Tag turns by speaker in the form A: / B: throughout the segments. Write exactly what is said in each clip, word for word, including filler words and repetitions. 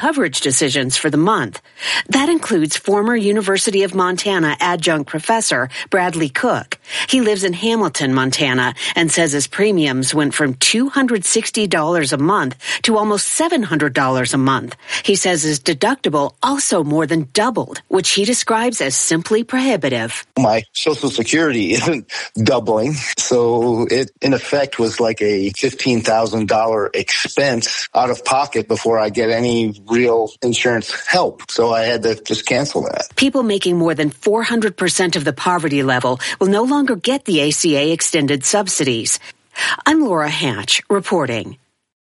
A: coverage decisions for the month. That includes former University of Montana adjunct professor Bradley Cook. He lives in Hamilton, Montana, and says his premiums went from two hundred sixty dollars a month to almost seven hundred dollars a month. He says his deductible also more than doubled, which he describes as simply prohibitive.
B: My Social Security isn't doubling, so it in effect was like a fifteen thousand dollars expense out of pocket before I get any real insurance help. So I had to just cancel that.
A: People making more than four hundred percent of the poverty level will no longer get the A C A extended subsidies. I'm Laura Hatch reporting.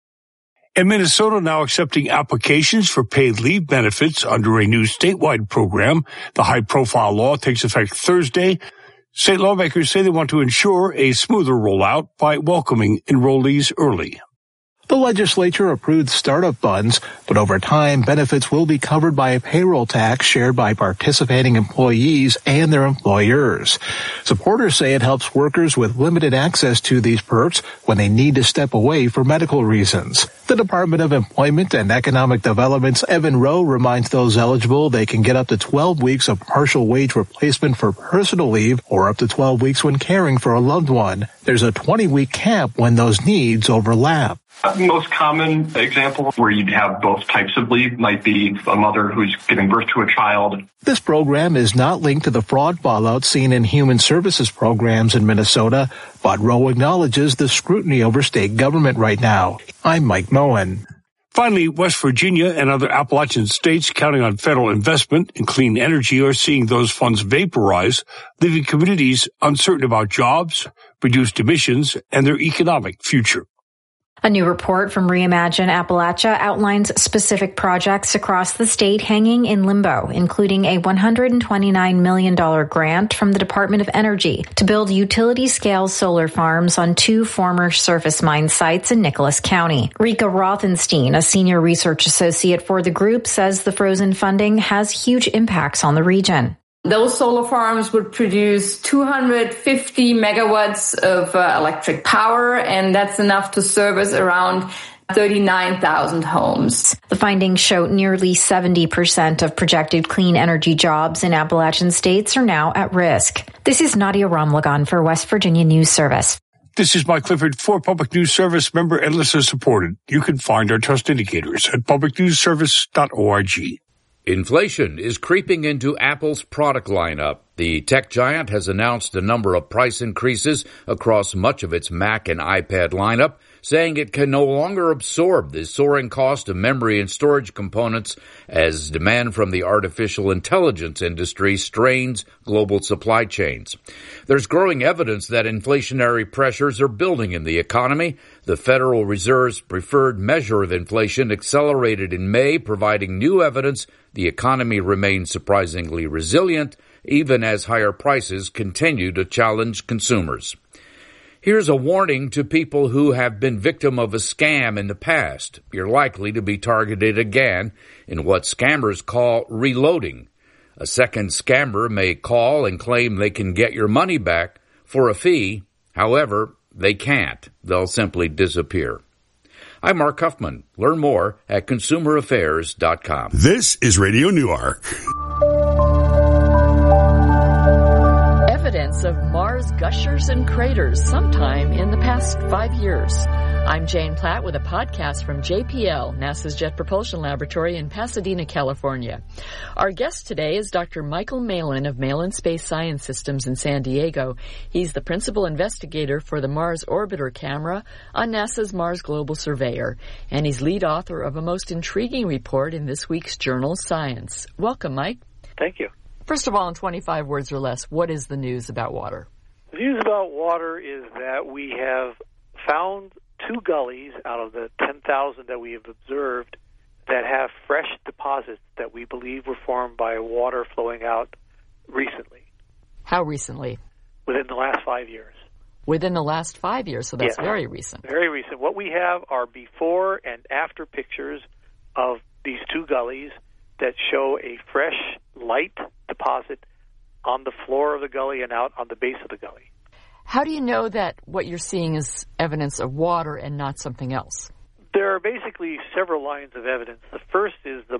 C: And Minnesota now accepting applications for paid leave benefits under a new statewide program. The high-profile law takes effect Thursday. State lawmakers say they want to ensure a smoother rollout by welcoming enrollees early.
D: The legislature approved startup funds, but over time, benefits will be covered by a payroll tax shared by participating employees and their employers. Supporters say it helps workers with limited access to these perks when they need to step away for medical reasons. The Department of Employment and Economic Development's Evan Rowe reminds those eligible they can get up to twelve weeks of partial wage replacement for personal leave or up to twelve weeks when caring for a loved one. There's a twenty-week cap when those needs overlap.
E: The most common example where you'd have both types of leave might be a mother who's giving birth to a child.
D: This program is not linked to the fraud fallout seen in human services programs in Minnesota, but Rowe acknowledges the scrutiny over state government right now. I'm Mike Moen.
C: Finally, West Virginia and other Appalachian states counting on federal investment in clean energy are seeing those funds vaporize, leaving communities uncertain about jobs, reduced emissions, and their economic future.
F: A new report from Reimagine Appalachia outlines specific projects across the state hanging in limbo, including a one hundred twenty-nine million dollars grant from the Department of Energy to build utility-scale solar farms on two former surface mine sites in Nicholas County. Rika Rothenstein, a senior research associate for the group, says the frozen funding has huge impacts on the region.
G: Those solar farms would produce two hundred fifty megawatts of uh, electric power, and that's enough to service around thirty-nine thousand homes.
F: The findings show nearly seventy percent of projected clean energy jobs in Appalachian states are now at risk. This is Nadia Ramlagan for West Virginia News Service.
C: This is Mike Clifford for Public News Service, member and listener supported. You can find our trust indicators at public news service dot org.
H: Inflation is creeping into Apple's product lineup. The tech giant has announced a number of price increases across much of its Mac and iPad lineup, saying it can no longer absorb the soaring cost of memory and storage components as demand from the artificial intelligence industry strains global supply chains. There's growing evidence that inflationary pressures are building in the economy. The Federal Reserve's preferred measure of inflation accelerated in May, providing new evidence the economy remains surprisingly resilient, even as higher prices continue to challenge consumers. Here's a warning to people who have been victim of a scam in the past. You're likely to be targeted again in what scammers call reloading. A second scammer may call and claim they can get your money back for a fee. However, they can't. They'll simply disappear. I'm Mark Huffman. Learn more at consumer affairs dot com.
I: This is Radio Newark.
J: Evidence of Mars gushers and craters sometime in the past five years. I'm Jane Platt with a podcast from J P L, NASA's Jet Propulsion Laboratory in Pasadena, California. Our guest today is Doctor Michael Malin of Malin Space Science Systems in San Diego. He's the principal investigator for the Mars Orbiter camera on NASA's Mars Global Surveyor, and he's lead author of a most intriguing report in this week's journal, Science. Welcome, Mike.
K: Thank you.
J: First of all, in twenty-five words or less, what is the news about water?
K: The news about water is that we have found two gullies out of the ten thousand that we have observed that have fresh deposits that we believe were formed by water flowing out recently.
J: How recently?
K: Within the last five years.
J: Within the last five years, so that's
K: yes.
J: very recent.
K: Very recent. What we have are before and after pictures of these two gullies that show a fresh, light deposit on the floor of the gully and out on the base of the gully.
J: How do you know that what you're seeing is evidence of water and not something else?
K: There are basically several lines of evidence. The first is the